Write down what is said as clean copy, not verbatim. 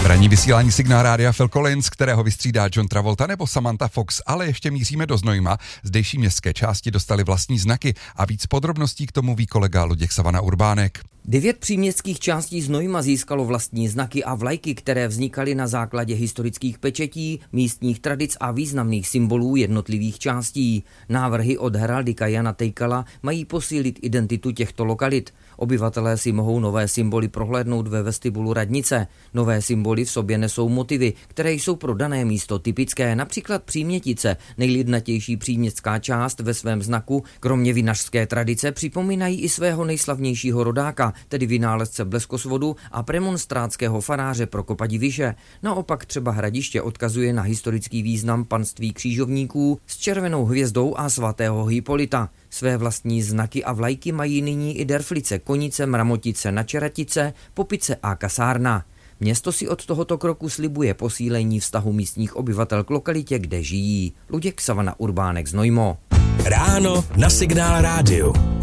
Ranní vysílání Signál Rádia Phil Collins, kterého vystřídá John Travolta nebo Samantha Fox, ale ještě míříme do Znojma. Zdejší městské části dostaly vlastní znaky a víc podrobností k tomu ví kolega Luděk Savana Urbánek. 9 příměstských částí Znojma získalo vlastní znaky a vlajky, které vznikaly na základě historických pečetí, místních tradic a významných symbolů jednotlivých částí. Návrhy od heraldika Jana Tejkala mají posílit identitu těchto lokalit. Obyvatelé si mohou nové symboly prohlédnout ve vestibulu radnice. Nové symboly v sobě nesou motivy, které jsou pro dané místo typické, například Přímětice, nejlidnatější příměstská část ve svém znaku, kromě vinařské tradice připomínají i svého nejslavnějšího rodáka, tedy vynálezce bleskosvodu a premonstrátského faráře Prokopa Diviše. Naopak třeba Hradiště odkazuje na historický význam panství křižovníků s červenou hvězdou a svatého Hypolita. Své vlastní znaky a vlajky mají nyní i Derflice, Konice, Mramotice, Načeratice, Popice a Kasárna. Město si od tohoto kroku slibuje posílení vztahu místních obyvatel k lokalitě, kde žijí. Luděk Savana Urbánek, Znojmo. Ráno na Signál rádiu.